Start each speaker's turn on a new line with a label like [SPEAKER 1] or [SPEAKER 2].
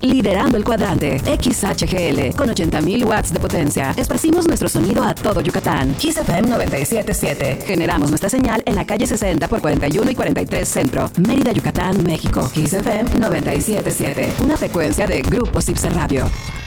[SPEAKER 1] Liderando el cuadrante. XHGL, con 80.000 watts de potencia. Esparcimos nuestro sonido a todo Yucatán. Kiss FM 97.7. Generamos nuestra señal en la calle 60 por 41 y 43 Centro, Mérida, Yucatán, México. Kiss FM 97.7. Una frecuencia de Grupo Cipse Radio.